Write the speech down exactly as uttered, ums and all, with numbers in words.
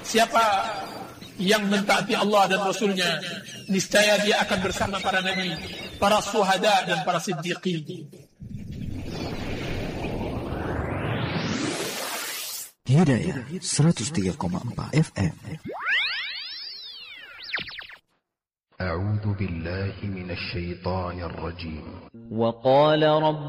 siapa yang mentaati Allah dan Rasulnya, niscaya dia akan bersama para nabi, para syuhada dan para siddiqin. Hidayah seratus tiga koma empat F M. أعوذ بالله من الشيطان الرجيم. وقال رب